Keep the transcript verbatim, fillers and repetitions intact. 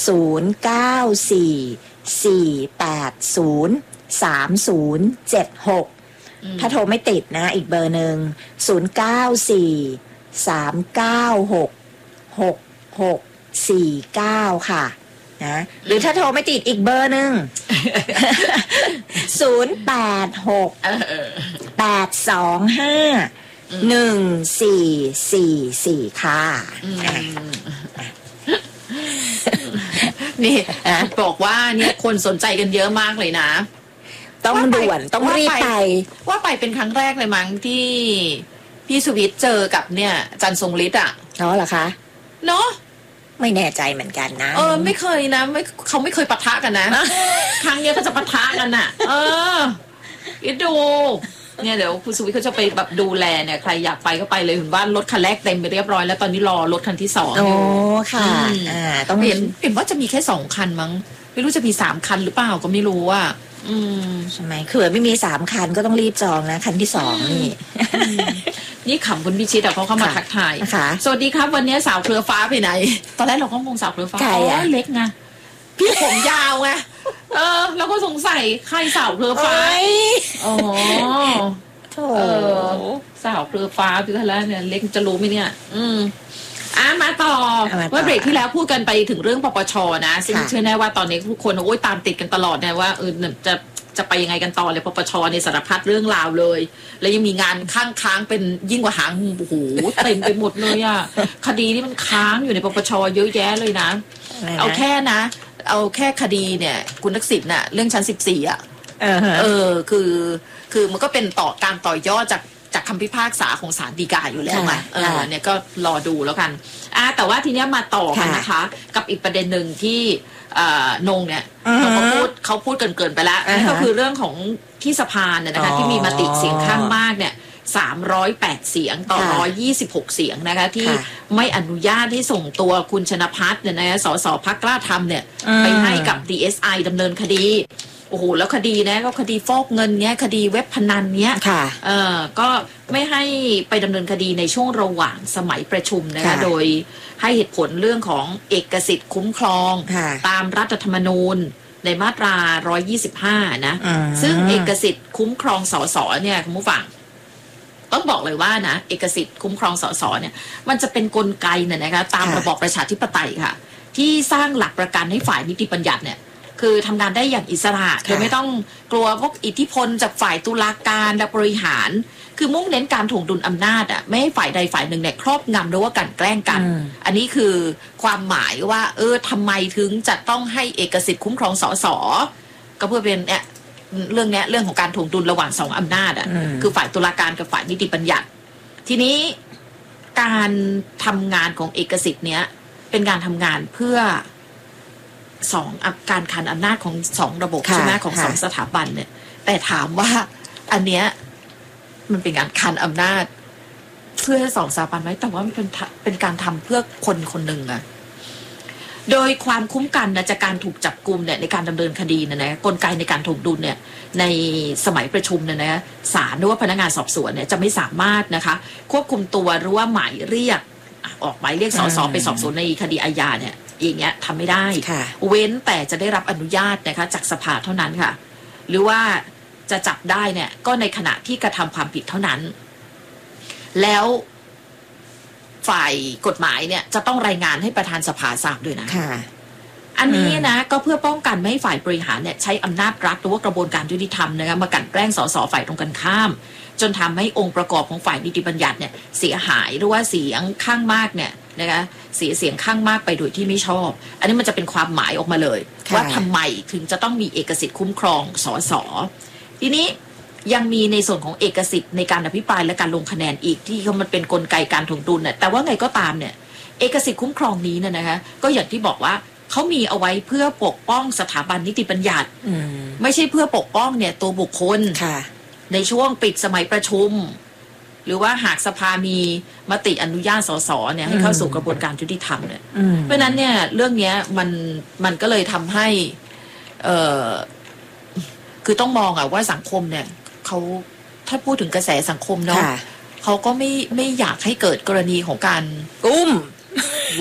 ศูนย์เก้าสี่สี่แปดศูนย์สามศูนย์เจ็ดหกถ้าโทรไม่ติดนะอีกเบอร์หนึ่งศูนย์เก้าสี่สามเก้าหกหกหกสี่เก้าค่ะนะหรือถ้าโทรไม่ติดอีกเบอร์หนึ่งศูนย์แปดหกแปดสองห้าหนึ่งสี่สี่สี่ค่ะนี่บอกว่าเนี่ยคนสนใจกันเยอะมากเลยนะต้องด่วนต้องรีบไปว่าไปเป็นครั้งแรกเลยมั้งที่พี่สุวิทย์เจอกับเนี่ยจันทรงฤทธิ์อ่ะอ๋อเหรอคะเนาะไม่แน่ใจเหมือนกันนะเออไม่เคยนะไม่เขาไม่เคยปะทะกันนะครั้งนี้เขาจะปะทะกันอ่ะเออคิดดูเนี่ยเดี๋ยวคุณสุวิทย์เขาจะไปแบบดูแลเนี่ยใครอยากไปก็ไปเลยเห็นว่ารถคันแรกเต็มไปเรียบร้อยแล้วตอนนี้รอรถคันที่สองอยู่โอ้ค่ะอ่าต้องเห็นเห็นว่าจะมีแค่สองคันมั้งไม่รู้จะมีสามคันหรือเปล่าก็ไม่รู้อ่ะอืมใช่ไหมคือไม่มีสามคันก็ต้องรีบจองนะคันที่สองนี่นี่ขำคุณพิชิตแต่เขาเข้ามาทักทายสวัสดีครับวันนี้สาวเครือฟ้าไปไหนตอนแรกเราก็งงสาวเครือฟ้าอ๋อเล็กไงพี่ผมยาวไงเออเราก็สงสัยใครสาวเครือฟ้าอ๋อเออสาวเครือฟ้าพี่แล้วเนี่ยเล็กจะรู้ไหมเนี่ยอืมอ่ะมาต่อว่าเบรกที่แล้วพูดกันไปถึงเรื่องปปชนะซึ่งเชื่อแน่ว่าตอนนี้ทุกคนโอ้ยตามติดกันตลอดนะว่าเออจะจะไปยังไงกันต่อเลยปปชในสารพัดเรื่องราวเลยแล้วยังมีงานข้างค้างเป็นยิ่งกว่าหางโอ้โหเต็มไปหมดเลยอ่ะคดีนี่มันค้างอยู่ในปปชเยอะแยะเลยนะเอาแค่นะเอาแค่คดีเนี่ยคุณทักษิณน่ะเรื่องชั้นสิบสี่อ่ะเออคือคือมันก็เป็นต่อการต่อยอดจากจากคำพิพากษาของศาลฎีกาอยู่แล้วไงเออเนี่ยก็รอดูแล้วกันอ่ะแต่ว่าทีเนี้ยมาต่อกันนะคะกับอีกประเด็นหนึ่งที่นงเนี่ยเขาพูดเขาพูดเกินๆไปแล้วนั่นก็คือเรื่องของที่สภาเนี่ยนะคะที่มีมติเสียงข้างมากเนี่ยสามร้อยแปดเสียงต่อหนึ่งร้อยยี่สิบหกเสียงนะคะที่ไม่อนุญาตให้ส่งตัวคุณชนภัทรเนี่ยนะสสพรรคกล้าธรรมเนี่ยไปให้กับ ดี เอส ไอ ดำเนินคดีโอ้โหแล้วคดีนะก็คดีฟอกเงินเนี้ยคดีเว็บพนันเนี้ยเออก็ไม่ให้ไปดำเนินคดีในช่วงระหว่างสมัยประชุมนะคะโดยให้เหตุผลเรื่องของเอกสิทธิ์คุ้มครองตามรัฐธรรมนูญในมาตราหนึ่งร้อยยี่สิบห้านะซึ่งเอกสิทธิ์คุ้มครองสสเนี่ยคุณผู้ฟังต้องบอกเลยว่านะเอกสิทธิ์คุ้มครองสสเนี่ยมันจะเป็นกลไกเนี่ยนะคะตามระบอบประชาธิปไตยค่ะที่สร้างหลักประกันให้ฝ่ายนิติบัญญัติเนี่ยคือทำงานได้อย่างอิสระโดยไม่ต้องกลัวพวกอิทธิพลจากฝ่ายตุลาการและบริหารคือมุ่งเน้นการถ่วงดุลอำนาจอ่ะไม่ให้ฝ่ายใดฝ่ายหนึ่งเนี่ยครอบงำหรือว่ากันแกล้งกัน อ, อันนี้คือความหมายว่าเออทำไมถึงจะต้องให้เอกสิทธิ์คุ้มครองสสก็เพื่อเป็นเนี่ยเรื่องนี้เรื่องของการถ่วงดุลระหว่างสองอำนาจอ่ะคือฝ่ายตุลาการกับฝ่ายนิติบัญญัติทีนี้การทำงานของเอกสิทธิ์เนี้ยเป็นการทำงานเพื่อสองการขันอำนาจของสองระบบใช่ไหมของสองสถาบันเนี่ยแต่ถามว่าอันเนี้ยมันเป็นการขันอำนาจเพื่อสองสถาบันไหมแต่ว่ามันเป็นเป็นการทำเพื่อคนคนหนึ่งอะโดยความคุ้มกันนะจากการถูกจับกุมเนี่ยในการดำเนินคดีนะนะกลไกในการถ่วงดุลเนี่ยในสมัยประชุมเนี่ยนะศาลหรือว่าพนักงานสอบสวนเนี่ยจะไม่สามารถนะคะควบคุมตัวหรือว่าหมายเรียกออกหมายเรียกสสไปสอบสวนในคดีอาญาเนี่ยอย่างเงี้ยทำไม่ได้เว้นแต่จะได้รับอนุญาตนะคะจากสภาเท่านั้นค่ะหรือว่าจะจับได้เนี่ยก็ในขณะที่กระทำความผิดเท่านั้นแล้วฝ่ายกฎหมายเนี่ยจะต้องรายงานให้ประธานสภาทราบด้วยนะอันนี้นะก็เพื่อป้องกันไม่ให้ฝ่ายบริหารเนี่ยใช้อำนาจรัฐหรือว่ากระบวนการยุติธรรมนะคะมากันแกล้งสสฝ่ายตรงกันข้ามจนทำให้องค์ประกอบของฝ่ายนิติบัญญัติเนี่ยเสียหายหรือว่าเสียงข้างมากเนี่ยนะคะเสียเสียงข้างมากไปโดยที่ไม่ชอบอันนี้มันจะเป็นความหมายออกมาเลยว่าทำไมถึงจะต้องมีเอกสิทธิ์คุ้มครองสสทีนี้ยังมีในส่วนของเอกสิทธิ์ในการอภิปรายและการลงคะแนนอีกที่มันเป็นกลไกการถ่วงดุลเนี่ยแต่ว่าไงก็ตามเนี่ยเอกสิทธิ์คุ้มครองนี้เนี่ยนะคะก็อย่างที่บอกว่าเขามีเอาไว้เพื่อปกป้องสถาบันนิติบัญญัติไม่ใช่เพื่อปกป้องเนี่ยตัวบุคคลในช่วงปิดสมัยประชุมหรือว่าหากสภามีมติอนุญาตสสเนี่ยให้เข้าสู่กระบวนการยุติธรรมเนี่ยเพราะนั้นเนี่ยเรื่องนี้มันมันก็เลยทำให้เอ่อคือต้องมองอะว่าสังคมเนี่ยเขาถ้าพูดถึงกระแสสังคมเนาะเขาก็ไม่ไม่อยากให้เกิดกรณีของการอุ้ม